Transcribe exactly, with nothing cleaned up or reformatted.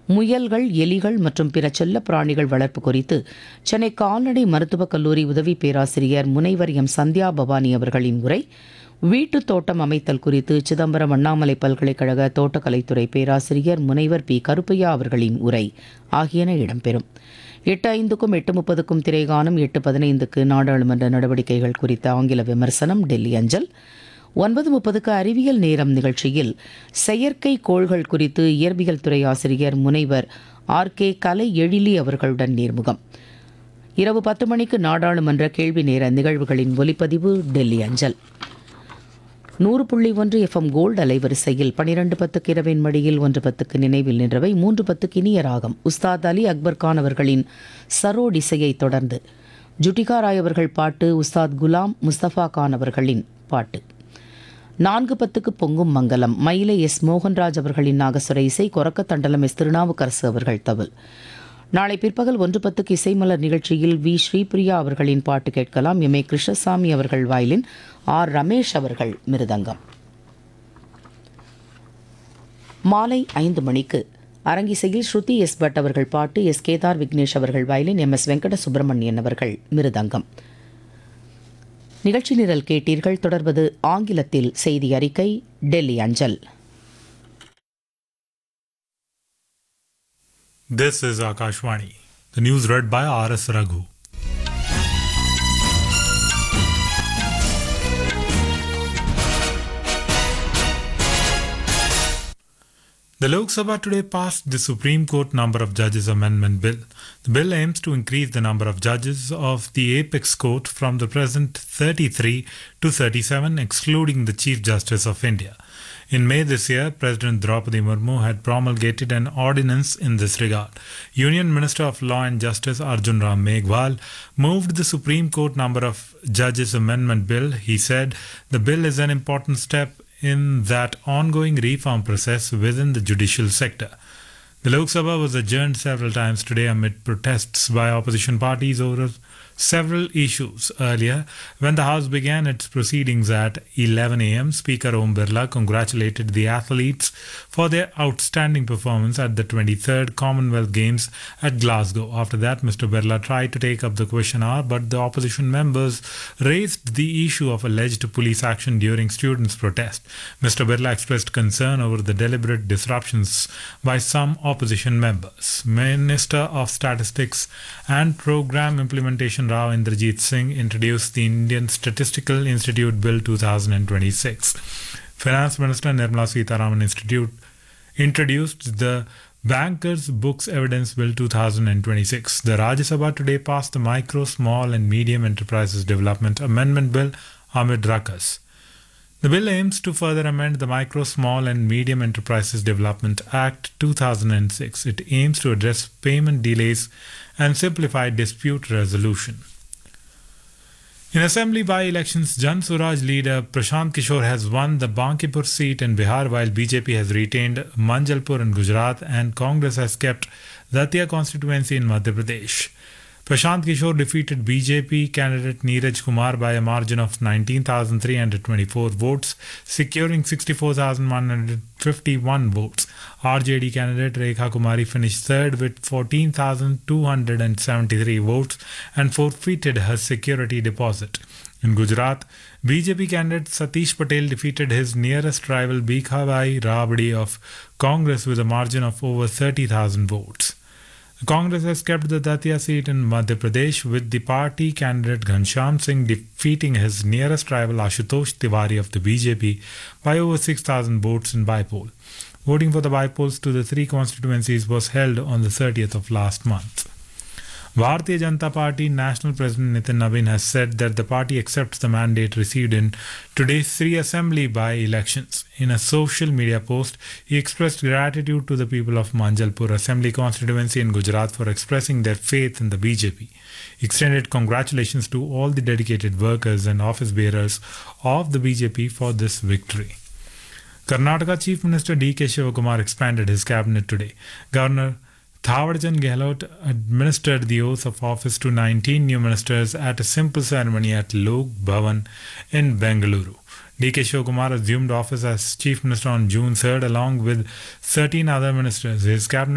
முயல்கள், எலிகள் மற்றும் பிற செல்ல பிராணிகள் வளர்ப்பு குறித்து சென்னை கால்நடை மருத்துவக் கல்லூரி உதவி பேராசிரியர் முனைவர் எம் சந்தியா பவானி அவர்களின் உரை, வீட்டுத் தோட்டம் அமைத்தல் குறித்து சிதம்பரம் அண்ணாமலை பல்கலைக்கழக தோட்டக்கலைத்துறை பேராசிரியர் முனைவர் பி கருப்பையா அவர்களின் உரை ஆகியன இடம்பெறும். எட்டு ஐந்துக்கும் எட்டு முப்பதுக்கும் திரைகாணும், எட்டு பதினைந்துக்கு நாடாளுமன்ற நடவடிக்கைகள் குறித்த ஆங்கில விமர்சனம் டெல்லி அஞ்சல், ஒன்பது முப்பதுக்கு அறிவியல் நேரம் நிகழ்ச்சியில் செயற்கை கோள்கள் குறித்து இயற்பியல் துறை ஆசிரியர் முனைவர் ஆர் கே கலை எழிலி அவர்களுடன் நேர்முகம். இரவு பத்து மணிக்கு நாடாளுமன்ற கேள்வி நேர நிகழ்வுகளின் ஒலிப்பதிவு டெல்லி அஞ்சல். நூறு புள்ளி ஒன்று எஃப்எம் கோல்டு அலைவரிசையில் பனிரெண்டு பத்துக்கு இரவின் மடியில், ஒன்று பத்துக்கு நினைவில் நின்றவை, மூன்று பத்துக்கு இனிய ராகம் உஸ்தாத் அலி அக்பர் கான் அவர்களின் சரோட் இசையை தொடர்ந்து ஜுட்டிகா ராய் அவர்கள் பாட்டு, உஸ்தாத் குலாம் முஸ்தபா கான் அவர்களின் பாட்டு. நான்கு பத்துக்கு பொங்கும் மங்கலம் மயிலை எஸ் மோகன்ராஜ் அவர்களின் நாகஸ்வர இசை, கொரக்கத்தண்டலம் எஸ் திருநாவுக்கரசு அவர்கள் தவில். நாளை பிற்பகல் ஒன்று பத்துக்கு இசைமலர் நிகழ்ச்சியில் வி ஸ்ரீபிரியா அவர்களின் பாட்டு கேட்கலாம். எம் ஏ கிருஷ்ணசாமி அவர்கள் வயலின், ஆர் ரமேஷ் அவர்கள் மிருதங்கம். மாலை ஐந்து மணிக்கு அரங்கிசையில் ஸ்ருதி எஸ் பட் அவர்கள் பாட்டு, எஸ் கேதார் விக்னேஷ் அவர்கள் violin, M S Venkata Subramanian அவர்கள் மிருதங்கம். நிகழ்ச்சி நிரல் கேட்டீர்கள். தொடர்வது ஆங்கிலத்தில் செய்தி அறிக்கை டெல்லி அஞ்சல். This is Akashvani. The news read by R S Raghu. The Lok Sabha today passed the Supreme Court Number of Judges Amendment Bill. The bill aims to increase the number of judges of the Apex Court from the present thirty-three to thirty-seven, excluding the Chief Justice of India. In May this year, President Draupadi Murmu had promulgated an ordinance in this regard. Union Minister of Law and Justice Arjun Ram Meghwal moved the Supreme Court Number of Judges Amendment Bill. He said the bill is an important step in that ongoing reform process within the judicial sector. The Lok Sabha was adjourned several times today amid protests by opposition parties over several issues. Earlier, when the House began its proceedings at eleven a.m., Speaker Om Birla congratulated the athletes for their outstanding performance at the twenty-third Commonwealth Games at Glasgow. After that, Mister Birla tried to take up the question hour, but the opposition members raised the issue of alleged police action during students' protest. Mister Birla expressed concern over the deliberate disruptions by some opposition members. Minister of Statistics and Program Implementation Rao Indrajit Singh introduced the Indian Statistical Institute Bill two thousand twenty-six. Finance Minister Nirmala Sitharaman Institute introduced the Bankers Books Evidence Bill two thousand twenty-six. The Rajya Sabha today passed the Micro, Small and Medium Enterprises Development Amendment Bill amid ruckus. The bill aims to further amend the Micro, Small and Medium Enterprises Development Act two thousand six. It aims to address payment delays and simplify dispute resolution. In assembly by-elections, Jan Suraj leader Prashant Kishore has won the Bankipur seat in Bihar, while B J P has retained Manjalpur in Gujarat and Congress has kept Datia constituency in Madhya Pradesh. Prashant Kishore defeated B J P candidate Neeraj Kumar by a margin of nineteen thousand three hundred twenty-four votes, securing sixty-four thousand one hundred fifty-one votes. R J D candidate Rekha Kumari finished third with fourteen thousand two hundred seventy-three votes and forfeited her security deposit. In Gujarat, B J P candidate Satish Patel defeated his nearest rival Bhikhabhai Rabdi of Congress with a margin of over thirty thousand votes. Congress has kept the Datia seat in Madhya Pradesh, with the party candidate Ghanshyam Singh defeating his nearest rival Ashutosh Tiwari of the B J P by over six thousand votes in bypoll. Voting for the bypolls to the three constituencies was held on the thirtieth of last month. Bharatiya Janata Party National President Nitin Nabin has said that the party accepts the mandate received in today's three assembly by-elections. In a social media post, he expressed gratitude to the people of Manjalpur Assembly constituency in Gujarat for expressing their faith in the B J P. He extended congratulations to all the dedicated workers and office bearers of the B J P for this victory. Karnataka Chief Minister D K Shivakumar expanded his cabinet today. Governor Thawarchand Gehlot administered the oath of office to nineteen new ministers at a simple ceremony at Lok Bhavan in Bengaluru. D K Shivakumar assumed office as Chief Minister on June third along with thirteen other ministers. His cabinet